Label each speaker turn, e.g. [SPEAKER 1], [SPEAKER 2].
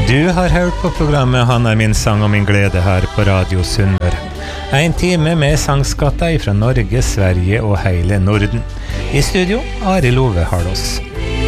[SPEAKER 1] Du har hørt på programmet Han min sang og min glede her på Radio Sunnmøre. En time med sangskatter fra Norge, Sverige og hele Norden. I studio, Arild Ove Harlås.